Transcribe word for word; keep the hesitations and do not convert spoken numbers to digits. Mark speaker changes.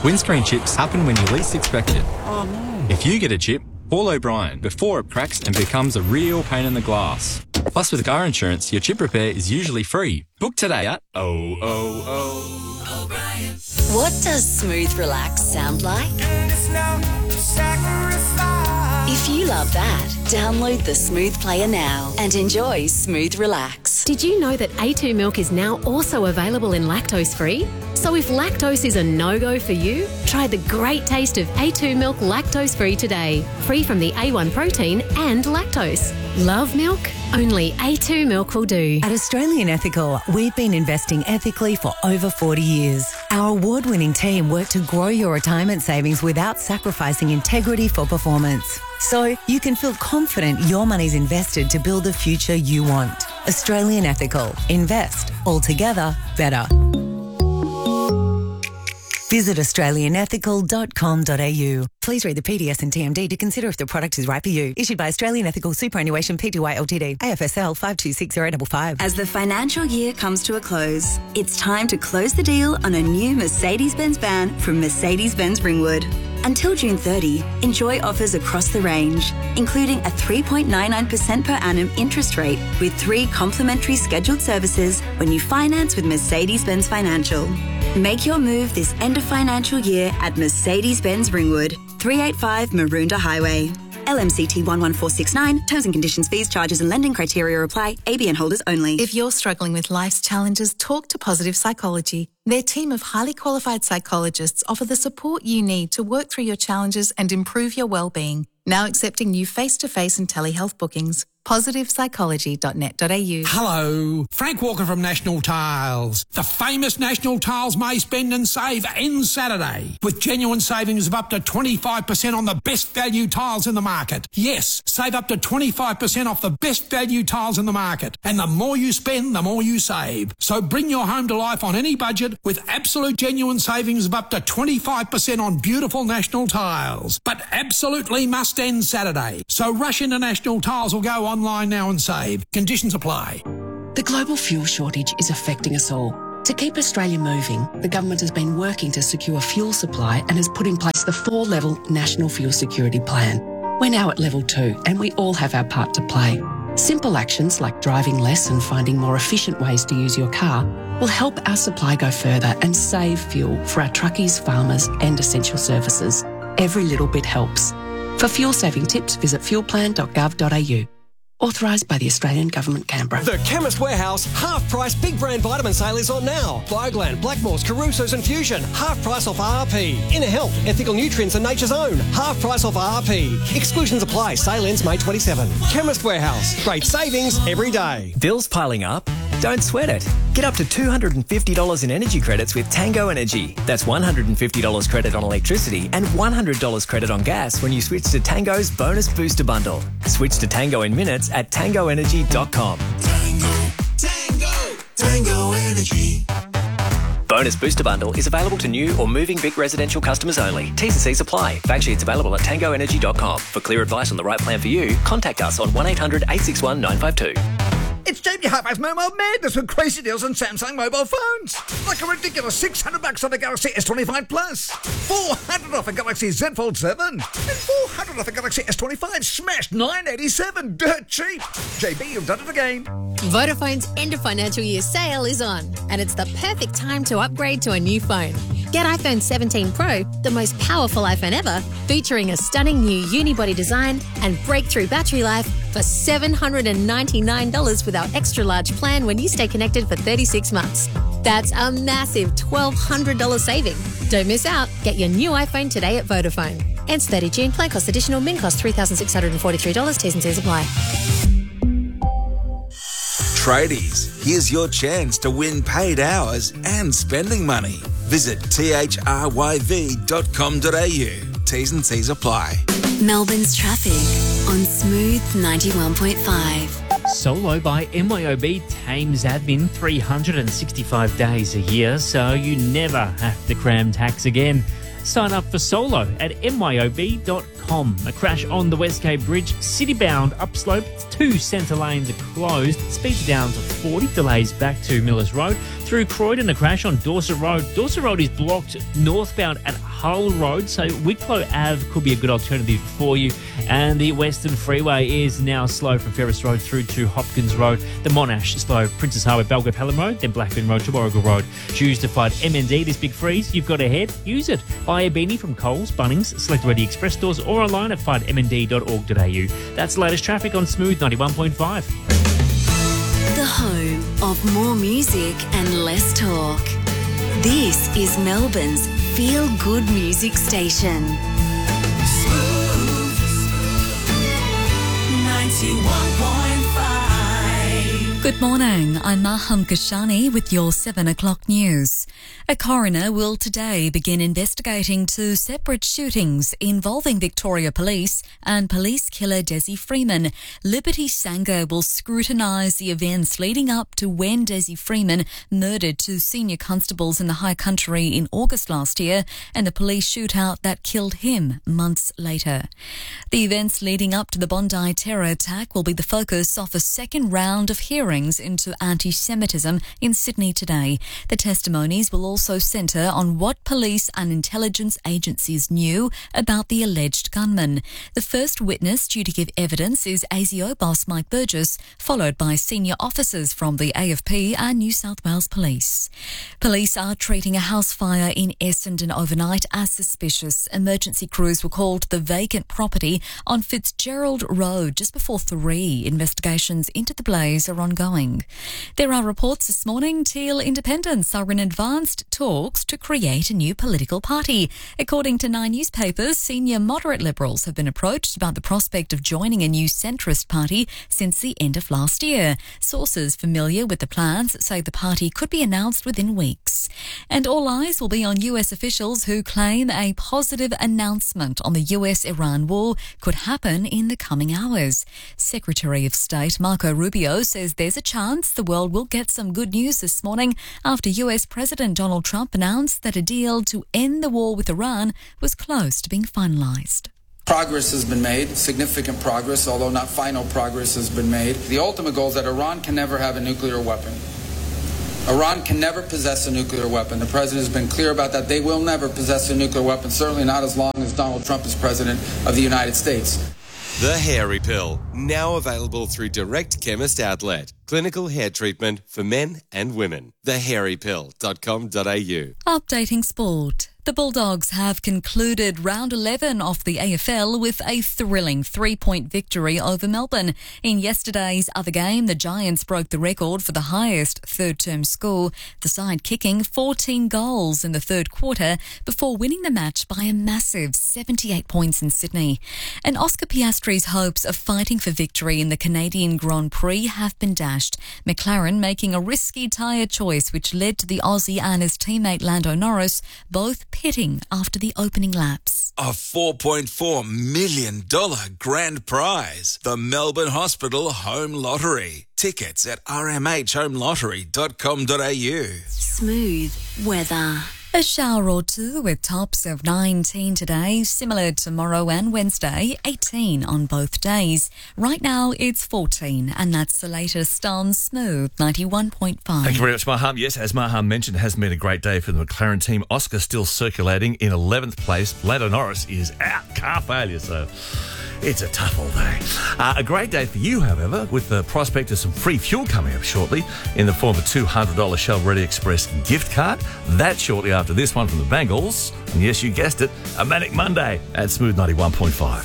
Speaker 1: Windscreen chips happen when you least expect it.
Speaker 2: Oh, no.
Speaker 1: If you get a chip, call O'Brien before it cracks and becomes a real pain in the glass. Plus, with car insurance, your chip repair is usually free. Book today at oh oh oh.
Speaker 3: O'Brien. What does smooth relax sound like? If you love that, download the Smooth Player now and enjoy Smooth Relax.
Speaker 4: Did you know that A two milk is now also available in lactose-free? So if lactose is a no-go for you, try the great taste of A two milk lactose-free today. Free from the A one protein and lactose. Love milk? Only A two milk will do.
Speaker 5: At Australian Ethical, we've been investing ethically for over forty years. Our award-winning team work to grow your retirement savings without sacrificing integrity for performance. So you can feel confident your money's invested to build the future you want. Australian Ethical. Invest. Altogether better. Visit australian ethical dot com dot a u. Please read the P D S and T M D to consider if the product is right for you. Issued by Australian Ethical Superannuation Pty Ltd. A F S L five two six zero five five.
Speaker 6: As the financial year comes to a close, it's time to close the deal on a new Mercedes-Benz van from Mercedes-Benz Ringwood. Until June thirtieth, enjoy offers across the range, including a three point nine nine percent per annum interest rate with three complimentary scheduled services when you finance with Mercedes-Benz Financial. Make your move this end of financial year at Mercedes-Benz Ringwood, three eighty-five Maroondah Highway. L M C T one one four six nine. Terms and conditions, fees, charges and lending criteria apply. A B N holders only.
Speaker 7: If you're struggling with life's challenges, talk to Positive Psychology. Their team of highly qualified psychologists offer the support you need to work through your challenges and improve your well-being. Now accepting new face-to-face and telehealth bookings. positive psychology dot net dot a u.
Speaker 8: Hello, Frank Walker from National Tiles. The famous National Tiles May Spend and Save ends Saturday with genuine savings of up to twenty-five percent on the best value tiles in the market. Yes, save up to twenty-five percent off the best value tiles in the market. And the more you spend, the more you save. So bring your home to life on any budget with absolute genuine savings of up to twenty-five percent on beautiful National Tiles. But absolutely must end Saturday. So rush into National Tiles or go online now and save. Conditions apply.
Speaker 9: The global fuel shortage is affecting us all. To keep Australia moving, the government has been working to secure fuel supply and has put in place the four-level National Fuel Security Plan. We're now at level two and we all have our part to play. Simple actions like driving less and finding more efficient ways to use your car will help our supply go further and save fuel for our truckies, farmers and essential services. Every little bit helps. For fuel-saving tips, visit fuel plan dot gov dot a u. Authorised by the Australian Government, Canberra.
Speaker 10: The Chemist Warehouse half-price big brand vitamin sale is on now. Bioglan, Blackmores, Caruso's and Fusion, half price off R R P. Inner Health, Ethical Nutrients and Nature's Own, half price off R R P. Exclusions apply. Sale ends May twenty-seventh. Chemist Warehouse, great savings every day.
Speaker 11: Bills piling up? Don't sweat it. Get up to two hundred fifty dollars in energy credits with Tango Energy. That's one hundred fifty dollars credit on electricity and one hundred dollars credit on gas when you switch to Tango's Bonus Booster Bundle. Switch to Tango in minutes at tango energy dot com.
Speaker 12: Tango, Tango, Tango Energy.
Speaker 11: Bonus Booster Bundle is available to new or moving Vic residential customers only. T's and C's apply. Fact sheets available at tango energy dot com. For clear advice on the right plan for you, contact us on one eight hundred eight six one nine five two.
Speaker 13: It's Jamie Hi-Fi's Mobile Madness with crazy deals on Samsung mobile phones. Like a ridiculous six hundred bucks on the Galaxy S twenty-five Plus, four hundred off a Galaxy Z Fold seven, and four hundred off a Galaxy S twenty-five smashed nine eighty-seven. Dirt cheap. J B, you've done it again.
Speaker 14: Vodafone's end of financial year sale is on, and it's the perfect time to upgrade to a new phone. Get iPhone seventeen Pro, the most powerful iPhone ever, featuring a stunning new unibody design and breakthrough battery life for seven hundred ninety-nine dollars with our extra large plan when you stay connected for thirty-six months. That's a massive twelve hundred dollars saving. Don't miss out. Get your new iPhone today at Vodafone. Ends thirtieth of June. Plan cost additional. Min cost three thousand six hundred forty-three dollars. T's and C's apply.
Speaker 15: Tradies, here's your chance to win paid hours and spending money. Visit t h r y v dot com dot a u. T's and C's apply.
Speaker 3: Melbourne's traffic on Smooth ninety-one point five.
Speaker 16: Solo by M Y O B tames admin three hundred sixty-five days a year, so you never have to cram tax again. Sign up for Solo at m y o b dot com. A crash on the West Cape Bridge, city-bound upslope. Two centre lanes are closed. Speeds down to forty. Delays back to Millers Road. Through Croydon, a crash on Dorset Road. Dorset Road is blocked northbound at Hull Road, so Wicklow Ave could be a good alternative for you. And the Western Freeway is now slow from Ferris Road through to Hopkins Road. The Monash slow, Princess Highway, Belgrave Pelham Road, then Blackburn Road to Warrigal Road. Choose to fight M N D this big freeze. You've got ahead. Use it. Buy a beanie from Coles, Bunnings, Select Ready Express stores, or online at fight m n d dot org dot a u. That's the latest traffic on Smooth ninety-one point five.
Speaker 3: The home of more music and less talk. This is Melbourne's feel-good music station.
Speaker 12: Smooth ninety-one point five.
Speaker 2: Good morning, I'm Maham Kashani with your seven o'clock news. A coroner will today begin investigating two separate shootings involving Victoria Police and police killer Desi Freeman. Liberty Sanger will scrutinise the events leading up to when Desi Freeman murdered two senior constables in the High Country in August last year and the police shootout that killed him months later. The events leading up to the Bondi terror attack will be the focus of a second round of hearings into anti-Semitism in Sydney today. The testimonies will also centre on what police and intelligence agencies knew about the alleged gunman. The first witness due to give evidence is A S I O boss Mike Burgess, followed by senior officers from the A F P and New South Wales Police. Police are treating a house fire in Essendon overnight as suspicious. Emergency crews were called to the vacant property on Fitzgerald Road just before three. Investigations into the blaze are ongoing. There are reports this morning Teal Independents are in advanced talks to create a new political party. According to Nine newspapers, senior moderate Liberals have been approached about the prospect of joining a new centrist party since the end of last year. Sources familiar with the plans say the party could be announced within weeks. And all eyes will be on U S officials who claim a positive announcement on the U S Iran war could happen in the coming hours. Secretary of State Marco Rubio says there's a chance the world will get some good news this morning after U S President Donald Trump announced that a deal to end the war with Iran was close to being finalised.
Speaker 17: Progress has been made, significant progress, although not final progress has been made. The ultimate goal is that Iran can never have a nuclear weapon. Iran can never possess a nuclear weapon. The president has been clear about that. They will never possess a nuclear weapon, certainly not as long as Donald Trump is president of the United States.
Speaker 18: The Hairy Pill, now available through Direct Chemist Outlet. Clinical hair treatment for men and women. the hairy pill dot com dot a u.
Speaker 2: Updating sport. The Bulldogs have concluded round eleven of the A F L with a thrilling three-point victory over Melbourne. In yesterday's other game, the Giants broke the record for the highest third-term score, the side kicking fourteen goals in the third quarter before winning the match by a massive seventy-eight points in Sydney. And Oscar Piastri's hopes of fighting for victory in the Canadian Grand Prix have been dashed. McLaren making a risky tyre choice which led to the Aussie and his teammate Lando Norris both pitting after the opening laps.
Speaker 15: A four point four million dollars grand prize. The Melbourne Hospital Home Lottery. Tickets at r m h home lottery dot com dot a u.
Speaker 3: Smooth weather.
Speaker 2: A shower or two with tops of nineteen today, similar tomorrow and Wednesday, eighteen on both days. Right now it's fourteen, and that's the latest on Smooth ninety-one point five.
Speaker 19: Thank you very much, Maham. Yes, as Maham mentioned, it hasn't been a great day for the McLaren team. Oscar still circulating in eleventh place. Lando Norris is out, car failure, so it's a tough all day. Uh, a great day for you, however, with the prospect of some free fuel coming up shortly in the form of a two hundred dollars Shell Ready Express gift card. That's shortly after this one from the Bengals. And yes, you guessed it, a Manic Monday at Smooth ninety-one point five.